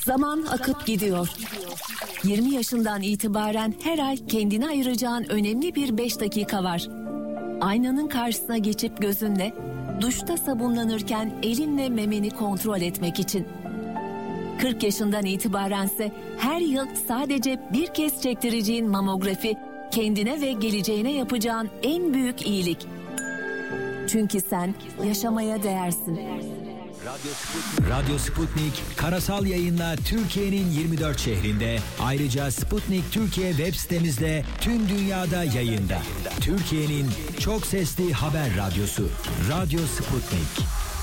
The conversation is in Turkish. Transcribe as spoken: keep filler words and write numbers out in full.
Zaman akıp gidiyor. yirmi yaşından itibaren her ay kendine ayıracağın önemli bir beş dakika var. Aynanın karşısına geçip gözünle, duşta sabunlanırken elinle memeni kontrol etmek için. kırk yaşından itibarense her yıl sadece bir kez çektireceğin mamografi, kendine ve geleceğine yapacağın en büyük iyilik. Çünkü sen yaşamaya değersin. Radyo Sputnik, Radyo Sputnik karasal yayınla Türkiye'nin yirmi dört şehrinde, ayrıca Sputnik Türkiye web sitemizde tüm dünyada yayında. Türkiye'nin çok sesli haber radyosu Radyo Sputnik.